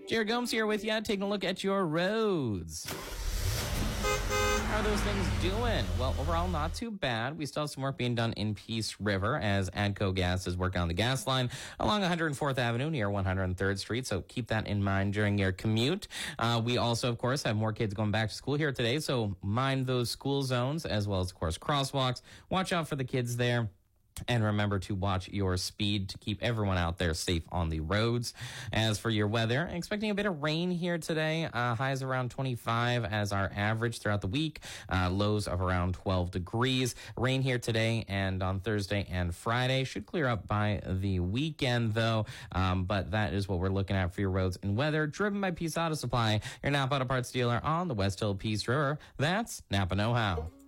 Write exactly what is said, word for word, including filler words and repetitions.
Jared Gomes here with you, taking a look at your roads. How are those things doing? Well, overall, not too bad. We still have some work being done in Peace River as ADCO Gas is working on the gas line along one hundred fourth Avenue near one hundred third Street, so keep that in mind during your commute. Uh, we also, of course, have more kids going back to school here today, so mind those school zones as well as, of course, crosswalks. Watch out for the kids there. And remember to watch your speed to keep everyone out there safe on the roads. As for your weather, expecting a bit of rain here today. Uh, highs around twenty-five as our average throughout the week. Uh, lows of around twelve degrees. Rain here today and on Thursday and Friday. Should clear up by the weekend, though. Um, but that is what we're looking at for your roads and weather. Driven by Peace Auto Supply, your Napa Auto Parts dealer on the West Hill Peace River. That's Napa Know How.